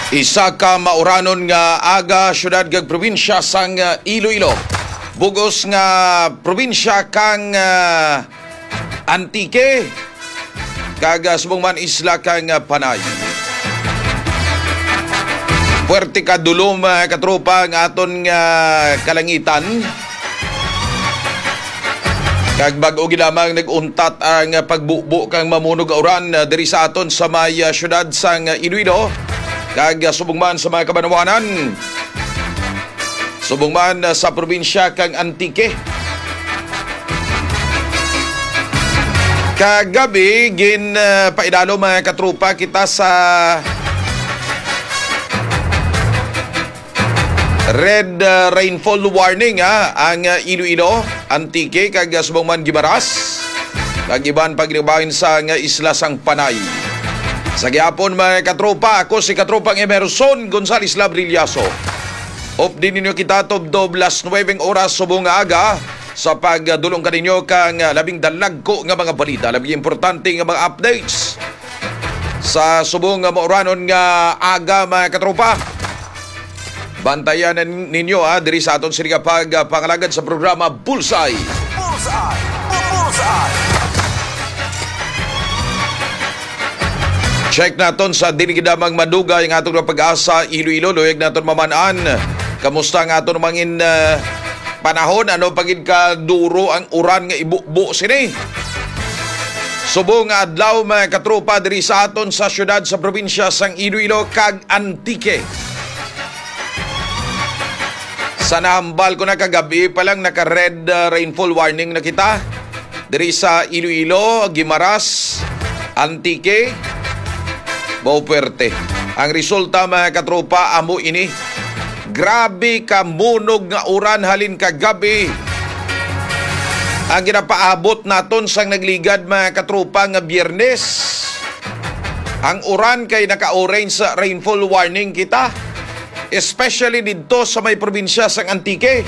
Isa ka mauranon nga aga syudad kag probinsya sang Iloilo. Bugos nga probinsya kang Antique kag subong man isla kang Panay. Puerte ka dulom katropa nga aton nga kalangitan. Kag bag-o lamang nag-untat ang pagbubo kang mamunog uran diri sa aton sa may syudad sang Iloilo. Kag subong man sa mga kabanawanan, subong man sa probinsya kang Antique. Kagabi gin paidalo mga katropa kita sa red rainfall warning ang Iloilo, Antique kag subong man Gimaras. Kag iban pagnibahin sa isla sang Panay. Sa gihapon mga katropa, ako si katropang Emerson Gonzales Labrillaso. Op din ninyo kita tobdob las 9 oras subong aga sa pagdulong kaninyo kang labing dalagko nga mga balita, labing importante nga mga updates sa subong mauranon nga aga mga katropa. Bantayan ninyo diri sa aton sila pangalagad sa programa Bullseye. Bullseye! Bullseye! Check naton sa dinigidamang madugay ng atong pag-asa Iloilo. Luyag naton mamanaan. Kamusta ang aton mangin panahon? Ano pagid ka duro ang uran nga ibubo sini? Subong nga adlaw mga katropa diri sa aton sa syudad sa probinsya sang Iloilo kag Antique. Sa nahambal ko na kagabi pa lang naka-red rainfall warning na kita. Diri sa Iloilo, Gimaras, Antique, Puerte. Ang resulta mga katropa amo ini. Grabe ka munog nga uran halin kagabi. Ang ginapaabot naton sang nagligad mga katropa nga Biyernes. Ang uran kay naka-orange sa rainfall warning kita. Especially dito sa may probinsya sang Antique.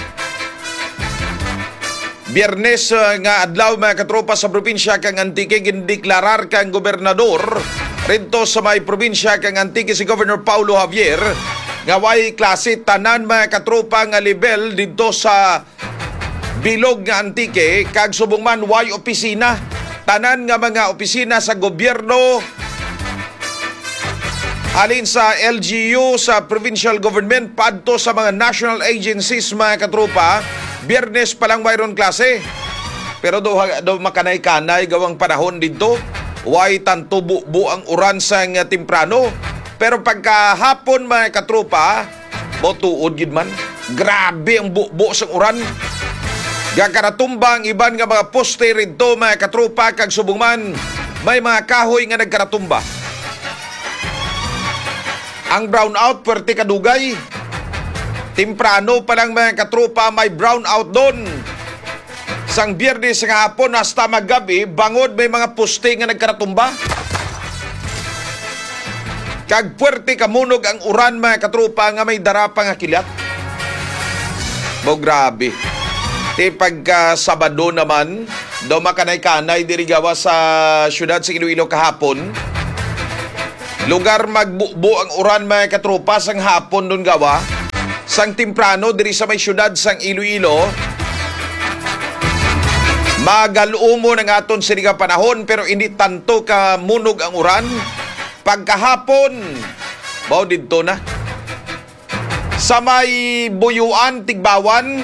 Biyernes nga adlaw mga katropa sa probinsya kang Antique gindeklarar kang gobernador rito sa may probinsya kang Antique si Governor Paulo Javier nga way klase tanan mga katropa nga level dito sa bilog nga Antique kag subong man way opisina tanan nga mga opisina sa gobyerno alin sa LGU sa provincial government padto sa mga national agencies mga katropa. Biyernes pa lang mayroon klase pero do makanay-kanay gawang panahon dito. Way tanto buo ang uran sang temprano. Pero pagkahapon mga katropa, botuod gid man. Grabe ang buo sang uran. Gakaratumba ang iban nga mga poste rito mga katropa kag subong man may mga kahoy nga nagkaratumba. Ang brownout puwerte kadugay. Temprano pa lang mga katropa may brownout doon. Sang Biyernes nga hapon hasta maggabi, bangod may mga poste nga nagkaratumba. Kag puwerte kamunog ang uran mga katropa nga may darapa nga kilat. Bo grabe. Te pagka Sabado naman, daw makanay-kanay diri gawa sa syudad sa Iloilo kahapon. Lugar magbubo ang uran mga katropa sang hapon doon gawa. Sang temprano diri sa may syudad sang Iloilo. Magalumo ng aton sinigang panahon pero hindi tanto ka munog ang uran. Pagkahapon, bao dito na. Sa may Buyuan, Tigbawan,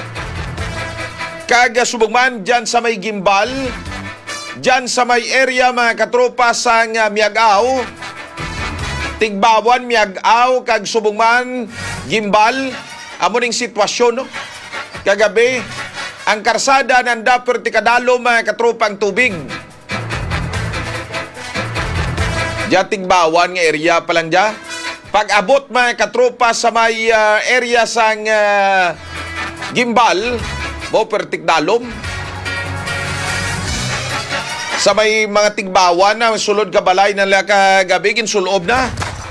kag subong man dyan sa may Gimbal, dyan sa may area mga katropa sa Miagao, Tigbawan, Miagao, kag subong man Gimbal, amo ning sitwasyon no. Kagabi, ang karsada nanda perti kadalo mga katropang tubig. Diya Tigbawan nga area pa lang diya. Pag-abot mga katropa sa may area sang Gimbal, mo perti dalom. Sa may mga Tigbawan na sulod kabalay na kagabi ginsulob na.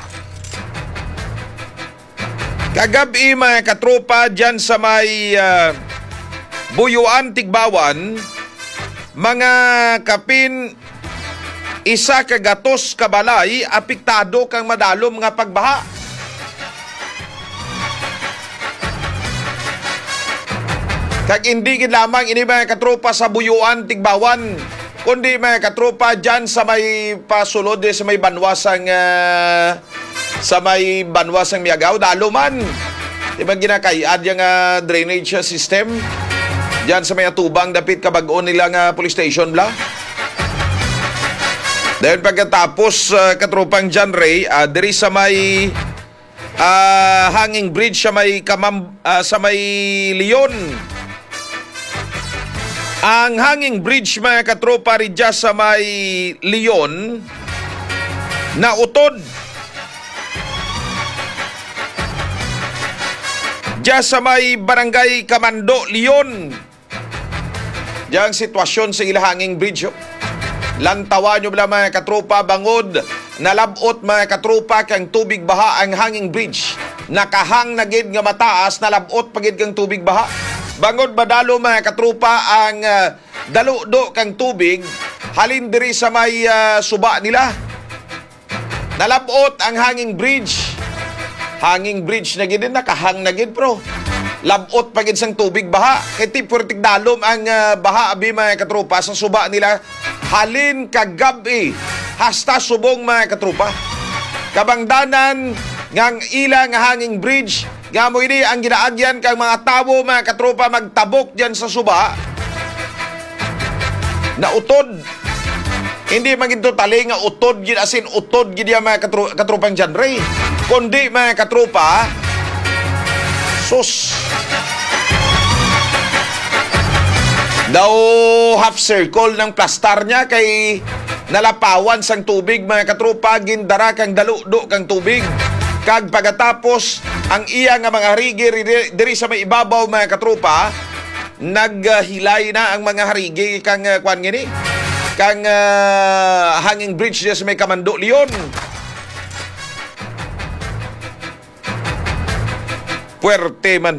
Kagabi mga katropa dyan sa may Buyuan, Tigbawan, mga kapin isa ka gatos kabalay apektado kang madalom nga pagbaha. Kag hindi gid lamang ini mga katropa sa Buyuan, Tigbawan, kundi mga katropa dyan sa may pasulod sa may banwasang Miagaw, dalo man. Di ba ginakayad yung drainage system dyan sa may atubang dapit kabag-on nila nga police station bla. Dahil pagkatapos katropang John Ray, diri sa may hanging bridge sa may Leon. Ang hanging bridge mga katropa ridya sa may Leon na utod. Diya sa may barangay Kamando, Leon. Diya ang sitwasyon sa ilahanging bridge. Lantawan nyo bala mga katropa bangod. Nalabot mga katropa kang tubig baha ang hanging bridge. Nakahang na gid nga mataas, nalabot pagid kang tubig baha. Bangod badalo mga katropa ang daludo kang tubig halin diri sa may suba nila. Nalabot ang hanging bridge. Hanging bridge na gid nakahang na gid pro. Labot pagid sang tubig baha. Kay tipurtik dalom ang baha abi mga katropa sa suba nila halin kagabi hasta subong mga katropa. Kabangdanan ngang ilang hanging bridge nga mo ini ang ginaagyan kang mga tawo mga katropa magtabok diyan sa suba na utod. Hindi man gid tali nga utod gid asin utod gid ya mga katropang John Ray. Kundi mga katropa sus daw half circle ng plastar niya kay nalapawan sang tubig mga katropa gindara kang daludo kang tubig. Kag pagkatapos ang iya nga mga harigi diri sa may ibabaw mga katropa naghilay na ang mga harigi kang kwan ngini kang hanging bridge sa may Kamando, Leon. Puwerte man.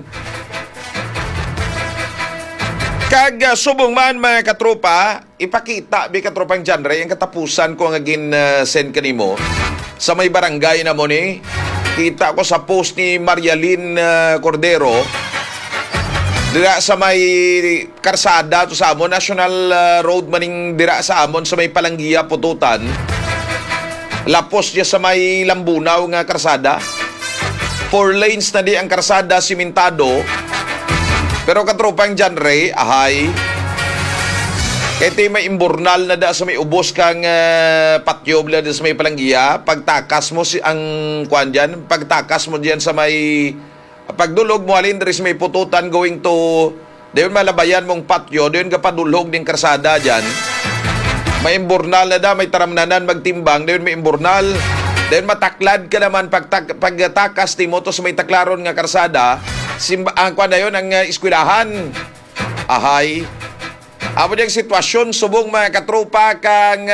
Kag subong man mga katropa, ipakita bi katropang John Ray ang katapusan ko nga send kanimo sa may barangay na mo ni. Kita ko sa post ni Marialyn Cordero dira sa may karsada to sa amon National Road maning dira sa amon sa may Palanggia Pututan. Lapos niya sa may Lambunaw nga karsada. 4 lanes na di ang karsada simentado. Pero katropang John Ray, ahay kaya may imburnal na da sa may ubos kang patyo bla sa may Palanggia. Pagtakas mo ang kwan dyan, pagtakas mo dyan sa may pagdulog mo alin sa may Pututan going to dayon malabayan mong patyo, dayon ka padulog ng karsada dyan. May imburnal na da, may taramnanan magtimbang, dayon may imburnal. Dayon mataklad ka naman pagtakas ti mo to sa may taklaron nga karsada. Ang kwan na yun, ang eskwelahan. Ahay. Amo diyang sitwasyon, subong mga katropa kang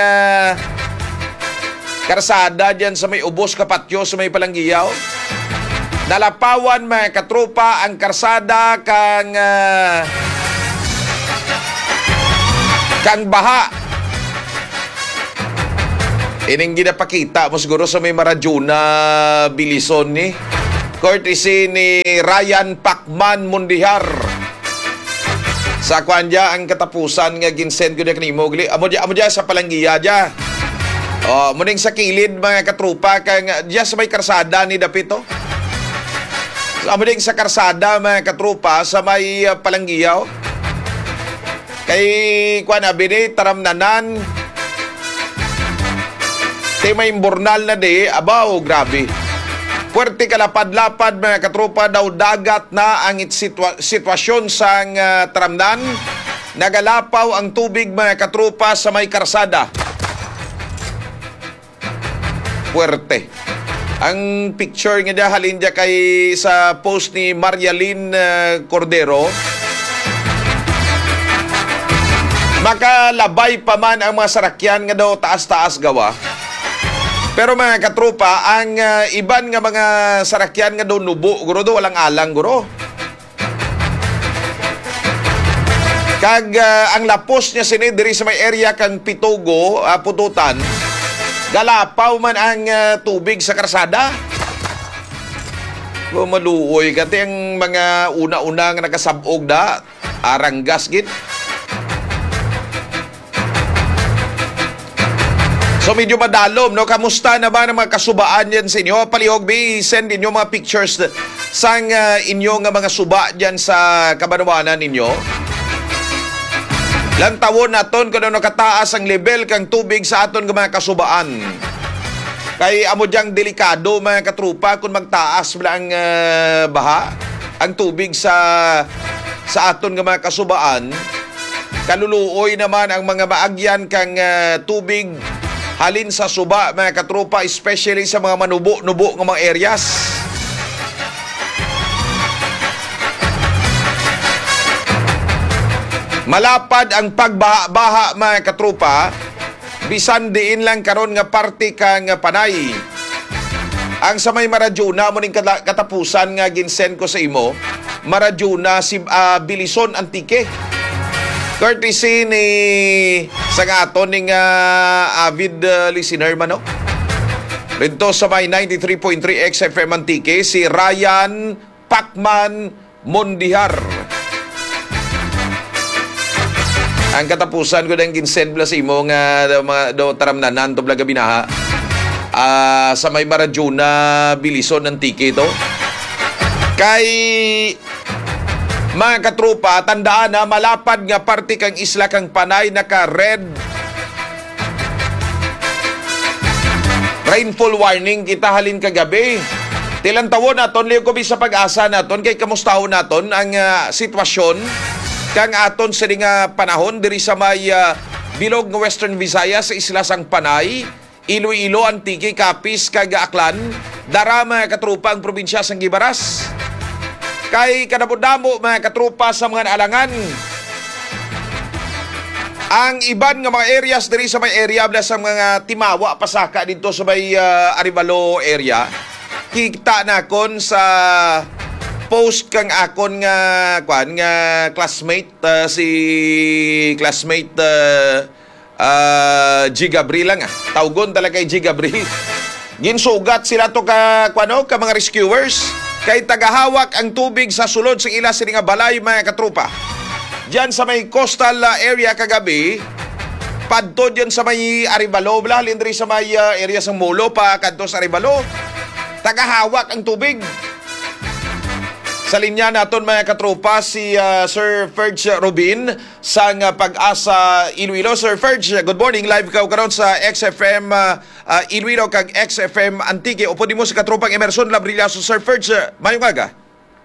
karsada dyan sa may ubos kapatyo sa may Palanggiyaw. Nalapawan mga katropa ang karsada kang baha. Ining ginapakita mo siguro sa may Maradjona Bilison ni courtesy ni Ryan Pacman Mundihar. Sa kwanja ang katapusan nga ginsend ko na kanimo gili. Amo dia sa Palanggia dia. Muning sa kilid mga katropa kang dia sa may karsada ni dapito. Amo ding sa karsada mga katropa sa may Palanggia. Kay kuan abi ni taramnanan. Tay may imburnal na di, abaw grabe. Puwerte kalapad-lapad mga katropa daw dagat na ang sitwasyon sa taramnan. Nagalapaw ang tubig mga katropa sa may karsada. Puwerte. Ang picture nga halin dya kay sa post ni Marialyn Cordero. Makalabay pa man ang mga sarakyan nga daw taas-taas gawa. Pero mga katropa, ang iban nga mga sarakyan nga daw nubo, guro do walang alang guro. Kag ang lapos niya sini diri sa may area kang Pitogo, Pututan, galapaw man ang tubig sa karsada. Maluoy kasi ang mga una-una nga nakasabog da. Aranggas gid. So medyo madalom, no? Kamusta na ba ang mga kasubaan dyan sa inyo? Palihog, send inyo mga pictures sa inyong mga suba dyan sa kabanwanan ninyo. Lang tawon naton kung ano nakataas ang level kang tubig sa aton ng mga kasubaan. Kay amo dyang delikado mga katrupa kung magtaas bala ang baha, ang tubig sa aton ng mga kasubaan. Kaluluoy naman ang mga maagyan kang tubig halin sa suba mga katrupa, especially sa mga manubo-nubo ng mga areas. Malapad ang pagbaha mga katrupa, bisan diin lang karon nga parte kang panay. Ang sa may Maradyuna mo ning katapusan nga ginsend ko sa imo, Maradyuna si Bilison Antique. Courtesy ni sa aton ning avid listener man, no? Rito sa may 93.3 XFM Antique, si Ryan Pacman Mondihar. Ang katapusan ko nang ginsend bla sa imo nga do taramnanan to blaga binaha. Sa may Maradyuna Bilison Antique ito. Kay mga katrupa, tandaan na malapad nga parte kang isla kang Panay naka-red rainfall warning kita halin kagabi. Tilang tawon naton liyo ko sa pag-asa naton kay kamustahon naton ang sitwasyon kang aton sa nga panahon diri sa may bilog ng Western Visayas sa isla sang Panay, Iloilo, Antique, Capiz, kag Aklan, dara mga katrupa ang probinsya sang Gibaras. Kay kanamo-damo mga katrupa sa mga alangan. Ang iban nga mga areas diri sa may area bla sa mga Timawa, Pasaka dito sa may Arevalo area. Kita na kon sa post kang akon nga classmate si classmate G. Gabriel lang Tawgon talaga kay G. Gabriel. Ginsugat sila to ka mga rescuers. Kay tagahawak ang tubig sa sulod sa ila sini nga balay mga katrupa. Diyan sa may coastal area kagabi, padto diyan sa may Arevalo, halin diri sa may area sa Molo pa kadto sa Arevalo. Tagahawak ang tubig. Sa linya naton mga katrupa si Sir Ferge Robin sa Pag-asa Iloilo. Sir Ferge, good morning. Live ka karon sa XFM Iloilo kag XFM Antique. Upo di mo sa katrupang Emerson Labrillaso. Sir Ferge, mayong aga.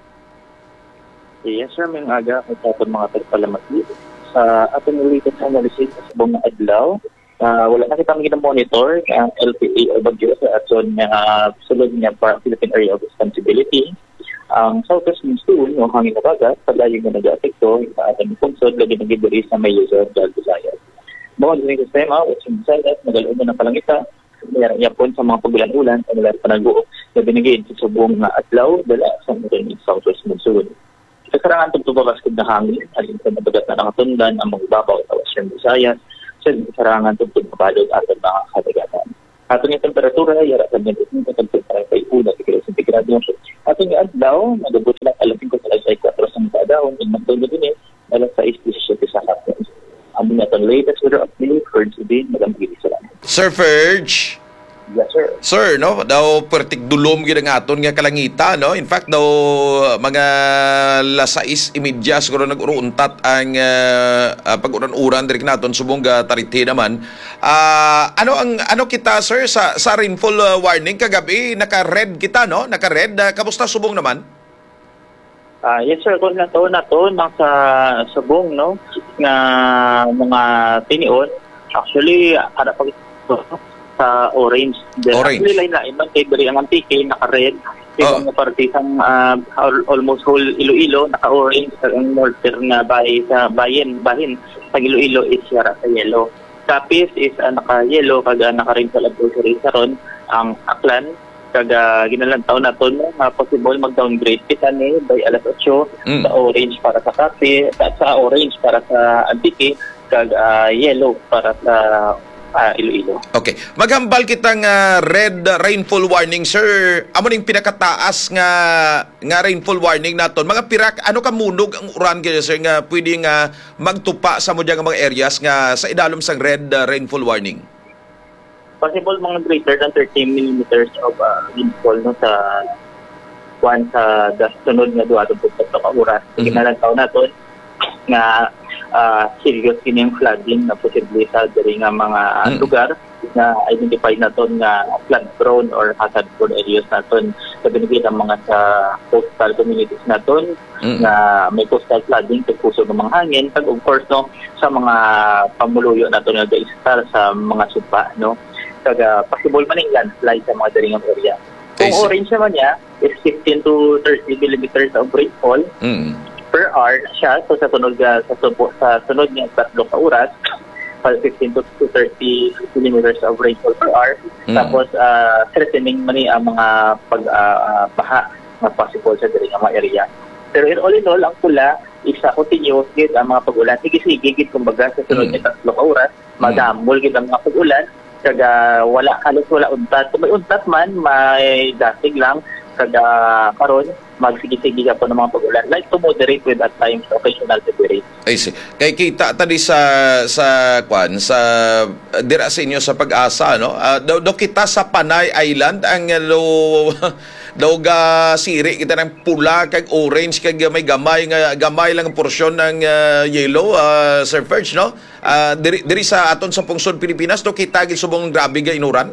Yes, sir. Mayong aga. Ito mga pagpalamat dito. Sa ating latest analysis sa buong adlaw, wala na kita monitor ang LPA o bagyo sa aton sulod niya para Philippine Area of Responsibility. Ang Southwest Monsoon o hangin na bagat, paglayong na nag-aapekto sa ating punsod, lagi nag-iburi sa may Luzon, Visayas. Bawal din yung sistema, Western Visayas, nagaloon na ng palangita, yapon sa mga pagulan-ulan, ang nalang panago na binigay sa subong na atlaw, dala sa Southwest Monsoon. Sa karangan tugtubakas kung na hangin, alin sa nabagat na nakatundan ang mga babaw sa Western Visayas, sa karangan tugtubabalod at ang mga kadagatan. Atong yung temperatura, yarasan niya dito, temperatura ay una, siguro sentigrado. Atong yung adlaw, nagabot lang alas 5 sa alas 4 sa mga adlaw, yung magdolo din alas 6:17 sa hapon. Ang mga itong latest weather update, Ferge din, magamagili sa lang. Sir Ferge. Yes, sir. Sir, no, daw pertik dulom gid ang aton nga kalangita, no. In fact, daw mga alas 6:30 siguro nag-uruntat ang pag-uran-uran diri naton subong tariti naman. Ano kita sir sa rainfall warning kagabi naka-red kita, no? Naka-red. Kamusta subong naman? Yes, sir. Kung nato nasa subong, no, nga mga tinion, actually ada pag sa orange. Orange. Actually, lain-lain man kay Bari ang Antique, naka-red. Kaya mga partisang almost whole Iloilo, naka-orange. Ang northern na bahin sa Iloilo is yara sa yellow. Capiz is naka-yellow, kaga naka-red sa advisory sa ron. Ang Aklan, kaga ginalantaw na ito, possible mag-downgrade kita ni by alas 8 sa orange para sa Capiz, sa orange para sa Antique, kaga yellow para sa Iloilo. Okay. Maghambal kitang red rainfall warning, sir. Amo ning pinakataas nga rainfall warning naton. Mga pirak ano ka munog ang uran kaya, sir, nga pwede nga magtupa sa mo nga mga areas nga sa idalom sang red rainfall warning? Possible mga greater than 13 millimeters of rainfall no sa sunod nga duwa tong pagka oras. Kinalantaw naton nga serious kini yung flooding na posible sa diri nga mga lugar na identify naton nga flood prone or hazard prone areas naton sa benefit ang mga sa coastal communities naton na may coastal flooding tagpuso ng mga hangin kag of course no sa mga pamuluyo naton nga gaistar sa mga supa no kag possible man ing landslide sa mga diri nga area. Kung orange naman niya is 15 to 30 millimeters of rainfall per hour siya. So sa sunod sa sunod nga 3 ka oras 15 to 30 millimeters of rainfall per hour. Tapos threatening man ang mga pagbaha na possible sa diri nga mga area. Pero all in all ang pula is continuous gid ang mga pag-ulan. Sige gid kumbaga sa sunod nga 3 ka oras madamol gid ang mga pag-ulan kag halos wala untat. Kung may untat man may dasig lang kag karon magsige-sige ka po ng mga pag-ulan like to moderate with at times occasional severity. I see. Kay kita tadi sa dira sa inyo sa Pag-asa no. Do kita sa Panay Island ang daw ga siri kita ng pula kag orange kag may gamay lang ang porsyon ng yellow, Sir Ferch no. Diri sa aton sa pungsod Pilipinas do kita gid subong grabe ga inuran.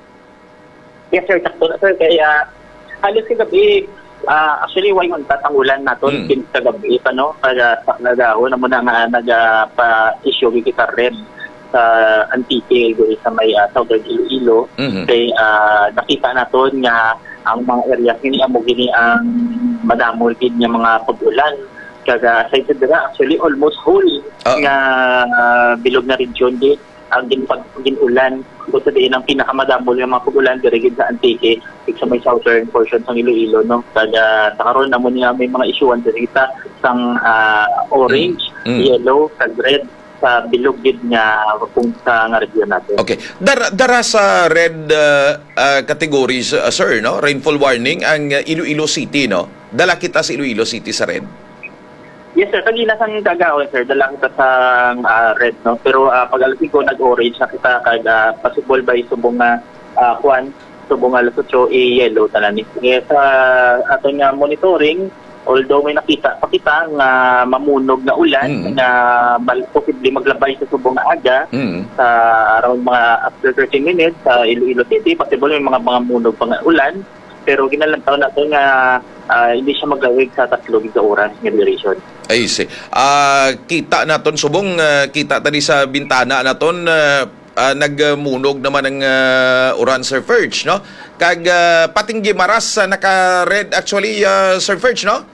Yes sir, sakto na sir kaya halos kagabi actually why untat ang ulan naton sa gabi pa no para sa nagahon na muna nga nagpa-issue kita red sa Antique dito sa may Southern Iloilo kay nakita naton nga ang mga area kini amo gini ang madamol gid nga mga pag-ulan kaga sa dira actually almost whole nga bilog na region di ang ginulan so sa diin ang pinakamadamol nga mga pag-ulan diri gid sa Antique sa may southern portion ng Iloilo no kada karon namo niya may mga isyuan diri ta sang orange, yellow, kag red sa bilog gid nga kung sa nga region natin. Okay. Dara sa red categories, sir no, rainfall warning ang Iloilo City no. Dala kita sa Iloilo City sa red. Yes sir, kanina sang gagawin sir, dala kita sa red no. Pero pag-alasing ko nag-orange na kita kag possible by subong nga subong alas 8 yellow talani. Sa aton nga monitoring, although may nakita pa kita nga mamunog na ulan nga posible maglabay sa subong nga aga sa around mga after 30 minutes sa Iloilo City, possible may mga munog pa nga ulan. Pero ginalantaw na ito nga hindi siya maglawig sa 3 ka oras nga duration. Ay see. Kita naton subong kita tadi sa bintana naton nagmunog naman ang uran, Sir Ferch no. Kag pating Gimaras naka-red actually, Sir Ferch no.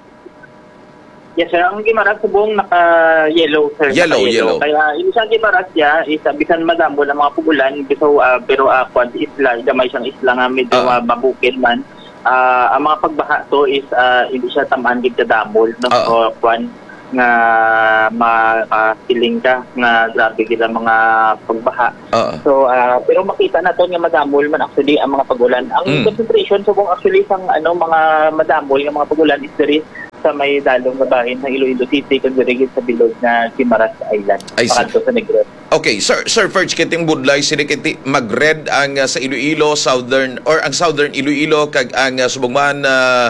Yes sir, ang Gimaras subong naka-yellow sir. Yellow. Kaya isang Gimaras ya is bisan madamo ng mga pugulan pero isla gamay siyang isla nga medyo mabukid man. Ang mga pagbaha to is hindi siya tamaan gid kadamol no nga masiling ka nga grabe gid ang mga pagbaha. So pero makita naton nga madamol man actually ang mga pagulan. Ang concentration subong actually sang mga madamol nga mga pagulan is diri sa may dalong babahin ng Iloilo City kung dirigid sa bilog na Gimaras Island. Pakanto sa Negros. Okay, Sir Ferch, kiting budlay sila kiti mag-red ang sa Iloilo, southern southern Iloilo kag ang subugman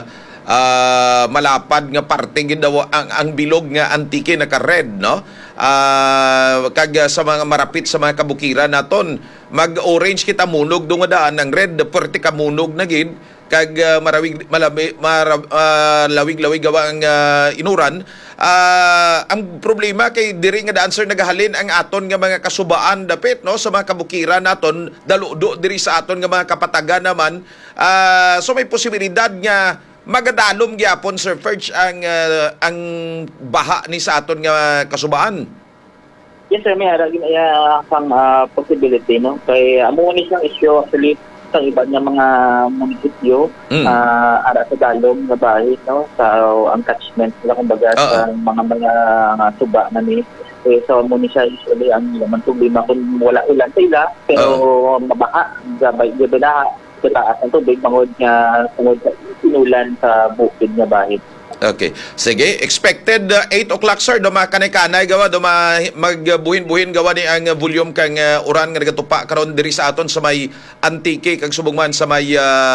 malapad nga parte gid ang bilog nga Antique naka-red no. Kag sa mga marapit sa mga kabukiran naton mag-orange kita munog do nga daan ng red perti ka munog na gid kag lawig gawa ang inuran. Ang problema kay diri nga daan sir nagahalin ang aton nga mga kasubaan dapit no sa mga kabukiran naton daludo diri sa aton nga mga kapatagan naman. So may posibilidad nga magadalom gyapon, Sir Ferch, ang baha ni sa aton nga kasubaan. Yes sir, may haragin kang possibility no kay amo ni siyang issue actually sa iba niya mga munisipyo ara sa dalom nga bahay, no, sa ang catchment nila kumbaga sa mga tuba na ni so mo ni siya usually ang naman problema kung wala ulan sa ila pero mabaha gabay gabala sa taas ng tubig tungod sa inulan sa bukid nga bahay. Okay. Sige, expected 8 o'clock sir, duma kanay-kanay gawa, duma magbuhin-buhin gawa ni ang volume kang uran nga nagatupa karon diri sa aton sa may Antique kag subong man sa may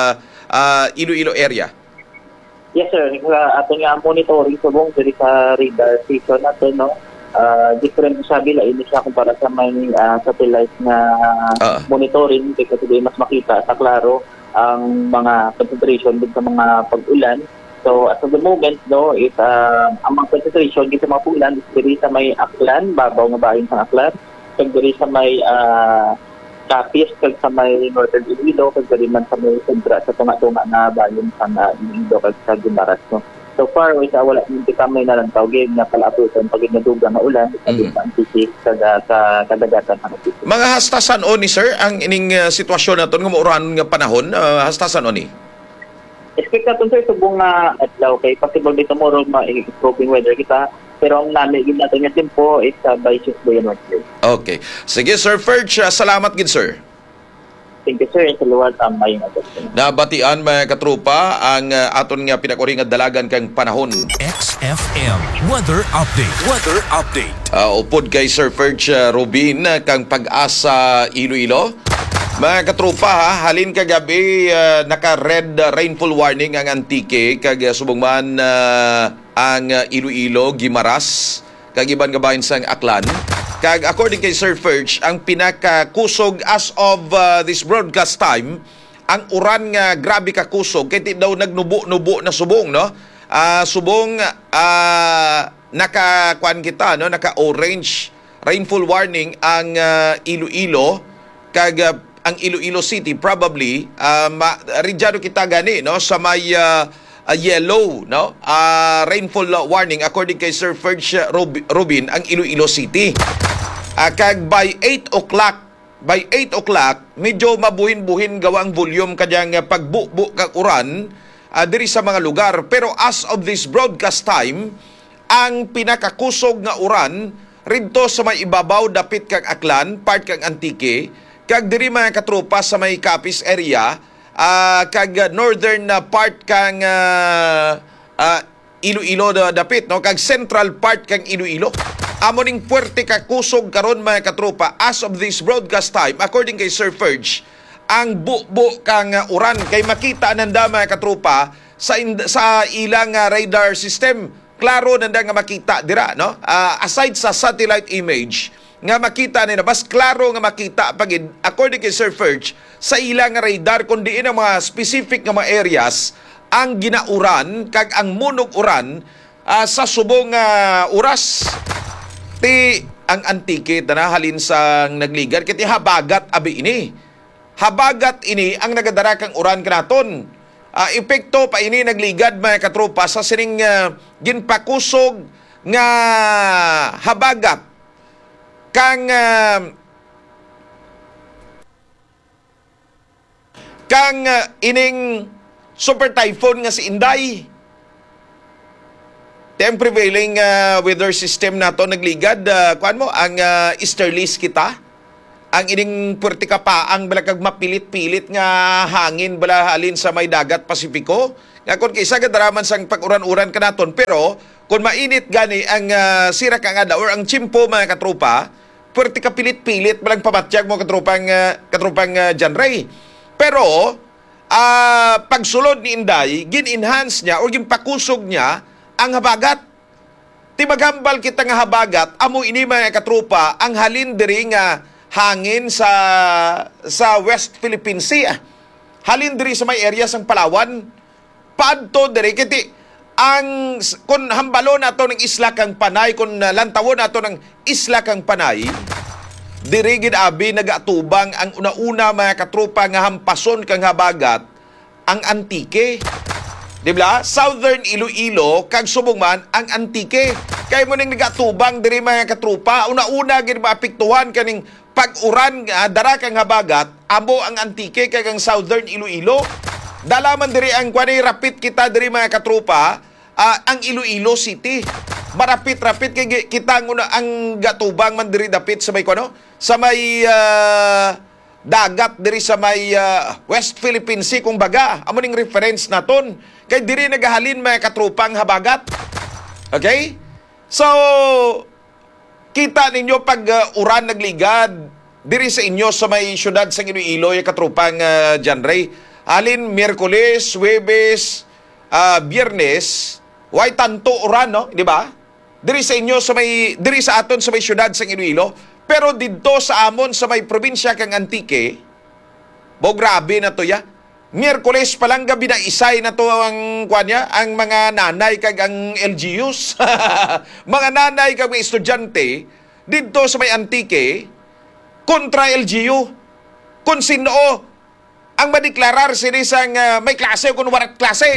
Iloilo area. Yes sir, aton nga monitoring subong diri sa radar station nato, no. Different sabi la ini siya kumpara sa may satellite na monitoring kasi di mas makita sa klaro ang mga concentration din sa mga pag-ulan. So at the moment, no, is ang mga concentration dito mga pulan is diri sa may Aklan, babaw nga bahin sa Aklan, kag diri sa may Capiz, kag sa may Northern Iloilo, kag diri man sa may Sendra sa tunga-tunga na bahin sa Iloilo kag sa Guimaras, no. So far, wala hindi kami nalantaw game na palaputan pag naduga na ulan sa Antique sa kadagatan ng Antique. Mga hastasan oni sir ang ining sitwasyon naton nga mauran nga panahon, hastasan oni. Expect natin sir subong nga adlaw kay possible dito tomorrow ma-improving weather kita pero ang naligid natin nga tempo is by Tuesday and Wednesday. Okay. Sige Sir Ferge, salamat gid sir. Thank you sir, sa luwad ang mayong adjustment. Nabatian mga katrupa ang aton nga pinakuri nga dalagan kang panahon. XFM Weather Update. Weather Update. Upod kay Sir Ferge Rubin kang Pag-asa Iloilo. Mga katrupa halin kagabi naka-red rainfall warning ang Antique kag subong man ang Iloilo, Guimaras, kag iban nga bahin sang Aklan. Kag according kay Sir Ferge, ang pinakakusog as of this broadcast time, ang uran nga grabe ka kusog kay ti daw nagnubo-nubo na subong, no? Subong naka-kuan kita, no? Naka-orange rainfall warning ang Iloilo kag ang Iloilo City probably ridyado kita gani, no, sa may yellow, no, rainfall warning according kay Sir Ferge Rubin ang Iloilo City. Kag by 8 o'clock medyo mabuhin-buhin gawa ang volume kanyang pagbubo kag uran diri sa mga lugar, pero as of this broadcast time ang pinakakusog nga uran ridto sa may ibabaw dapit kag Aklan, part kag Antique, kag diri mga katropa sa may Capiz area, kag northern part kang Iloilo dapit, no, kag central part kang Iloilo. Amo ning puwerte ka kusog karon mga katropa as of this broadcast time according kay Sir Ferge ang bubo kang uran kay makita nanda mga katropa sa ilang radar system. Klaro nanda nga makita dira, no, aside sa satellite image nga makita nila, mas klaro nga makita pagid according kay Sir Ferge sa ilang radar kundi ang mga specific nga mga areas ang ginauran kag ang munog uran sa subong oras. Ti ang Antique tanahalin sa nagligad kiti habagat abi ini. Habagat ini ang nagadara kang uran kanaton. Epekto pa ini nagligad mga katropa sa sining ginpakusog nga habagat kang ining super typhoon nga si Inday. Ang prevailing weather system nato nagligad kuan mo ang easterlies kita. Ang ining puwerte ka pa ang balakag mapilit-pilit nga hangin bala halin sa may dagat Pasipiko. Nga kun kaysa gadaraman sang pag-uran-uran kanaton, pero kung mainit gani ang sira ka nga or ang chimpo mga katropa, puwerte ka pilit-pilit balang pamatiyag mo katropang John Ray. Pero pagsulod ni Inday, gin-enhance niya o ginpakusog niya ang habagat. Timagambal kita nga habagat, amo ini mga katropa ang halin diri nga hangin sa West Philippine Sea. Halin diri sa may area sang Palawan. Paadto diri kiti ang kun hambalo nato ng isla kang Panay, kun lantawon nato ng isla kang Panay, diri gid abi nagatubang ang una-una mga katropa nga hampason kang habagat ang Antique. Di ba? Southern Iloilo kag subong man ang Antique. Kay mo ning nagatubang diri mga katrupa, una-una gid maapektuhan kaning pag-uran dara kang habagat, amo ang Antique kay ang Southern Iloilo. Dalaman diri ang kwani rapid kita diri mga katrupa, ang Iloilo City. Marapit-rapit kay kita ang gatubang man diri dapit sa may kuno, sa may dagat diri sa may West Philippine Sea kung baga. Amo ning reference naton. Kay diri nagahalin mga katrupang habagat. Okay? So, kita ninyo pag uran nagligad diri sa inyo sa may syudad sa Iloilo, yung katrupang John Ray. Halin Miyerkules, Huwebes, Biyernes, way tanto uran, no? Di ba? Diri sa inyo sa may diri sa aton sa may syudad sa Iloilo, pero didto sa amon sa may probinsya kang Antique, bo grabe na to ya. Miyerkules pa lang gabi na isay na to ang kuanya, ang mga nanay kag ang LGUs. Mga nanay kag mga estudyante didto sa may Antique kontra LGU. Kung sino ang madeklarar sinisang may klase o kung warat klase.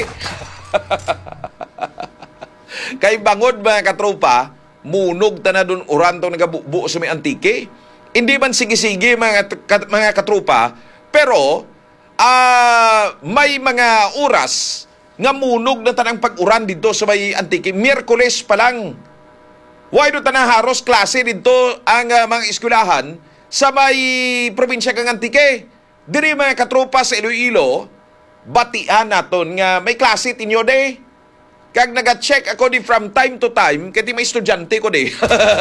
Kay bangod mga katropa, munog ta na dun uran tong nagabubo sa may Antique. Hindi man sige-sige mga katropa, pero may mga oras nga munog na tanang pag-uran dito sa may Antique. Miyerkules pa lang. Why do tanang haros klase dito ang mga eskwelahan sa may probinsya kang Antique? Diri mga katropa sa Iloilo, batian naton nga may klase tinyo de. Kag naga-check ako di from time to time, kaya may estudyante ko di.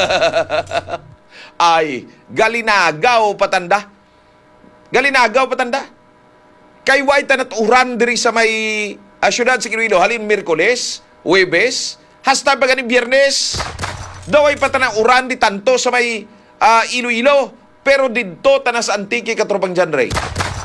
Ay, galinagaw patanda. Galinagaw patanda. Kay way tanat uran diri sa may syudad sa Iloilo, halin Miyerkules, Huwebes, hasta pa ganing Biyernes. Daway pa tanang uran di tanto sa may Iloilo, pero didto tana sa Antique katropang John Ray.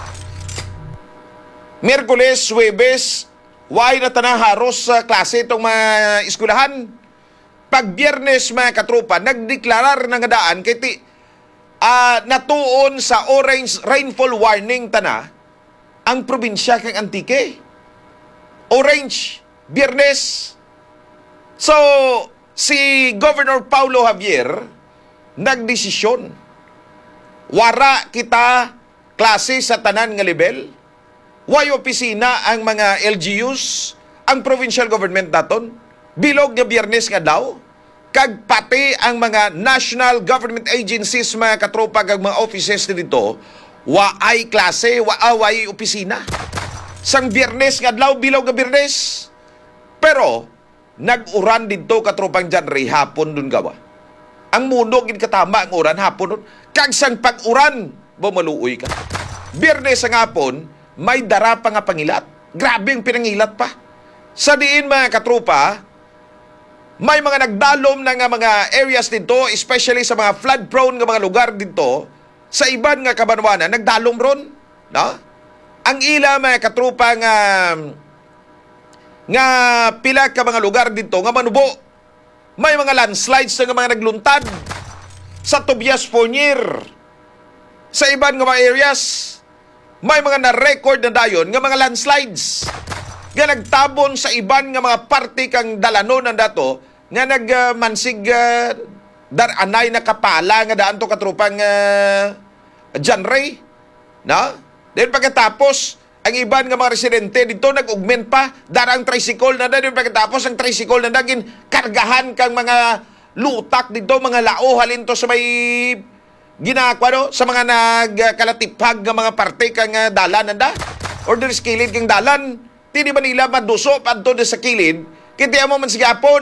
Miyerkules, Huwebes, way na tanang haros sa klase itong mga eskwelahan. Pag Biyernes mga katropa, nagdeklarar ng daan kay natuon sa orange rainfall warning tana ang probinsya kang Antique. Orange, Biyernes. So, si Governor Paulo Javier nagdesisyon. Wara kita klase sa tanan nga level. Way opisina ang mga LGUs, ang provincial government daton, bilog nga Biyernes nga daw, kag pati ang mga national government agencies, mga katropa, kag mga offices dito, waay klase, waay opisina. Sang Biyernes nga daw, bilog nga Biyernes. Pero, nag-uran dito katropang John Ray, hapon dun gawa. Ang mundo, katama ang uran, hapon dun. Kag sang pag-uran, bumaluoy ka. Biyernes ang hapon, may dara pa nga pangilat. Grabe yung pinangilat pa. Sa diin mga katropa, may mga nagdalom na nga mga areas dito, especially sa mga flood-prone nga mga lugar dito, sa iban nga kabanwanan, nagdalom ron. No? Ang ila mga katropa nga pila ka mga lugar dito, nga manubo. May mga landslides na nga mga nagluntad sa Tobias Fournier. Sa iban nga mga areas, may mga na-record na dayon nga mga landslides nga nagtabon sa iban nga mga parte kang dalanon ng dato nga nagmansig daranay na kapala nga daan to katrupang John Ray. No? Then pagkatapos, ang iban nga mga residente dito nag-augment pa, darang tricycle na dahil pagkatapos ang tricycle na naging kargahan kang mga lutak dito, mga lao halin to sa may ginakwa no? Sa mga nagkalatipag ng mga parte kang dalan nanda or doon sa kilid kang dalan, hindi ba nila madusop at doon sa kilid, kaya mo man sigapon